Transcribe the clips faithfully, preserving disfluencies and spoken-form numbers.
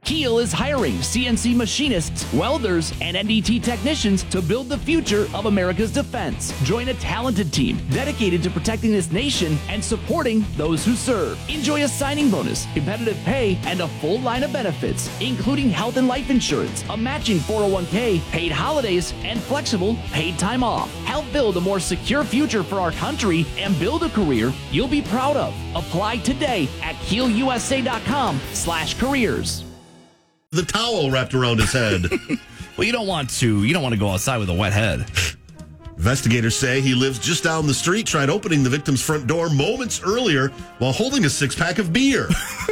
Kiel is hiring C N C machinists, welders, and N D T technicians to build the future of America's defense. Join a talented team dedicated to protecting this nation and supporting those who serve. Enjoy a signing bonus, competitive pay, and a full line of benefits, including health and life insurance, a matching four oh one k, paid holidays, and flexible paid time off. Help build a more secure future for our country and build a career you'll be proud of. Apply today at kiel u s a dot com slash careers. The towel wrapped around his head. Well, you don't want to. You don't want to go outside with a wet head. Investigators say he lives just down the street, tried opening the victim's front door moments earlier while holding a six-pack of beer.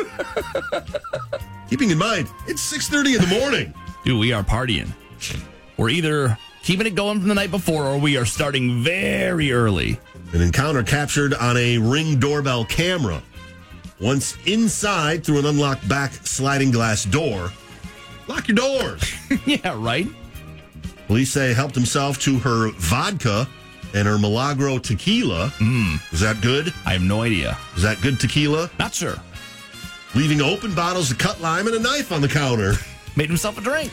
Keeping in mind, it's six thirty in the morning. Dude, we are partying. We're either keeping it going from the night before or we are starting very early. An encounter captured on a Ring doorbell camera. Once inside through an unlocked back sliding glass door. Lock your doors. Yeah, right? Police say he helped himself to her vodka and her Milagro tequila. Mm. Is that good? I have no idea. Is that good tequila? Not sure. Leaving open bottles of cut lime and a knife on the counter. Made himself a drink.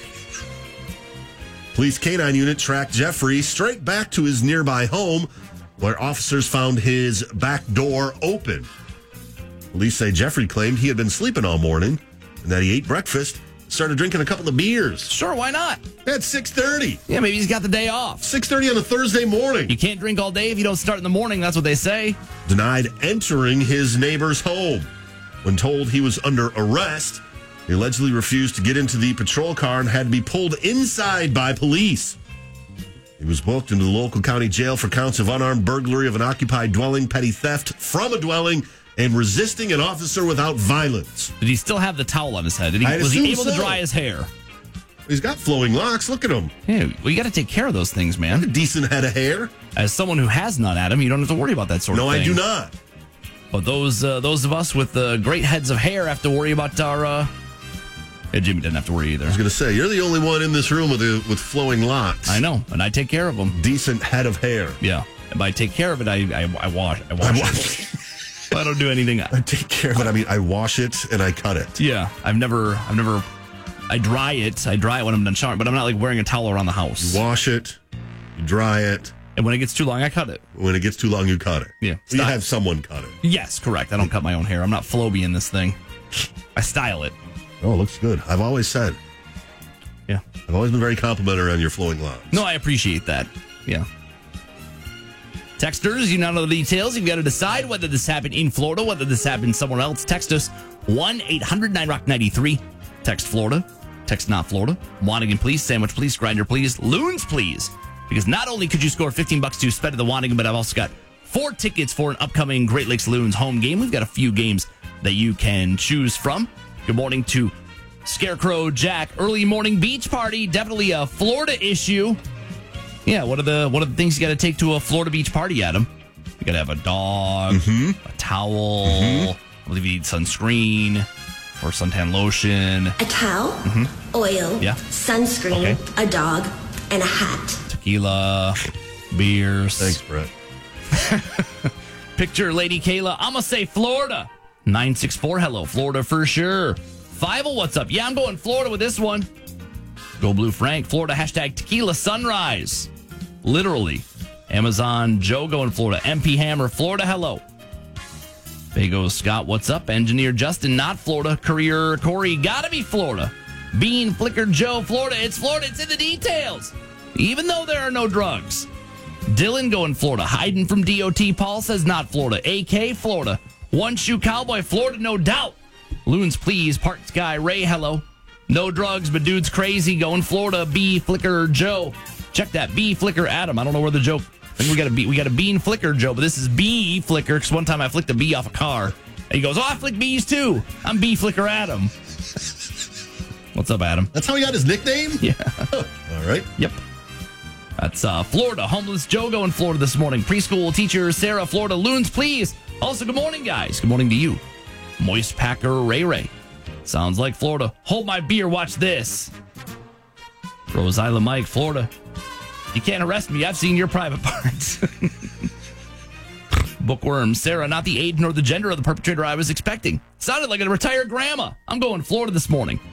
Police canine unit tracked Jeffrey straight back to his nearby home where officers found his back door open. Police say Jeffrey claimed he had been sleeping all morning and that he ate breakfast, started drinking a couple of beers. Sure, why not? At six thirty. Yeah, maybe he's got the day off. six thirty on a Thursday morning. You can't drink all day if you don't start in the morning. That's what they say. Denied entering his neighbor's home. When told he was under arrest, he allegedly refused to get into the patrol car and had to be pulled inside by police. He was booked into the local county jail for counts of unarmed burglary of an occupied dwelling, petty theft from a dwelling, and resisting an officer without violence. Did he still have the towel on his head? Did he, I'd was he able assume to so. dry his hair? He's got flowing locks. Look at him. Yeah, well, you got to take care of those things, A man. decent head of hair. As someone who has none, Adam, you don't have to worry about that sort No, of thing. I do not. But those uh, those of us with uh, great heads of hair have to worry about our... Uh... Yeah, Jimmy didn't have to worry either. I was going to say, you're the only one in this room with a, with flowing locks. I know, and I take care of them. Decent head of hair. Yeah, and by take care of it, I I, I wash I wash I it. wash- I don't do anything. I take care of it. I mean, I wash it and I cut it. Yeah, I've never I've never I dry it. I dry it when I'm done showering, but I'm not like wearing a towel around the house. You wash it, you dry it. And when it gets too long, I cut it. When it gets too long, you cut it. Yeah. You have someone cut it. Yes, correct. I don't cut my own hair. I'm not Floby in this thing. I style it. Oh, it looks good. I've always said. Yeah. I've always been very complimentary on your flowing locks. No, I appreciate that. Yeah. Texters, you now know the details. You've got to decide whether this happened in Florida, whether this happened somewhere else. Text us one eight hundred nine rock ninety-three. Text Florida. Text not Florida. Wannigan, please. Sandwich, please. Grinder, please. Loons, please. Because not only could you score fifteen bucks to spend at the Wannigan, but I've also got four tickets for an upcoming Great Lakes Loons home game. We've got a few games that you can choose from. Good morning to Scarecrow Jack. Early morning beach party. Definitely a Florida issue. Yeah, what are the what are the things you got to take to a Florida beach party, Adam? You got to have a dog, Mm-hmm. a towel. Mm-hmm. I believe you need sunscreen or suntan lotion. A towel, Mm-hmm. oil, Yeah. sunscreen, Okay. a dog, and a hat. Tequila, beers. Thanks, Brett. Picture Lady Kayla. I'm going to say Florida. nine six four, hello, Florida for sure. Five, what's up? Yeah, I'm going Florida with this one. Go Blue Frank, Florida, hashtag tequila sunrise. Literally. Amazon Joe going Florida. M P Hammer, Florida, hello. Bago Scott, what's up? Engineer Justin, not Florida. Courier Corey, gotta be Florida. Bean Flicker Joe, Florida. It's Florida, it's in the details. Even though there are no drugs. Dylan going Florida. Hayden from D O T. Paul says not Florida. A K, Florida. One Shoe Cowboy, Florida, no doubt. Loons, please. Parks Guy, Ray, hello. No drugs, but dude's crazy. Going Florida. B Flicker Joe. Check that. B Flicker Adam. I don't know where the joke. I think we got a B. We got a Bean Flicker Joe, but this is B Flicker. Because one time I flicked a bee off a car, and he goes, "Oh, I flick bees too. I'm B Flicker Adam." What's up, Adam? That's how he got his nickname? Yeah. All right. Yep. That's uh, Florida. Homeless Joe going Florida this morning. Preschool teacher Sarah, Florida. Loons, please. Also, good morning, guys. Good morning to you. Moist Packer Ray Ray. Sounds like Florida. Hold my beer. Watch this. Rose Island Mike, Florida. You can't arrest me. I've seen your private parts. Bookworm Sarah, not the age nor the gender of the perpetrator I was expecting. Sounded like a retired grandma. I'm going Florida this morning.